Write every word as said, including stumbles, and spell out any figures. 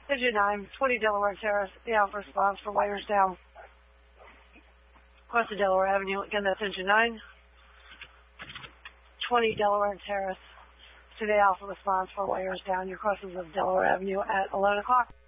Engine nine, twenty Delaware Terrace, the Alpha response for wires down. Across the Delaware Avenue, again that's engine nine, twenty Delaware Terrace to the Alpha response for wires down. Your crossings of Delaware Avenue at eleven o'clock.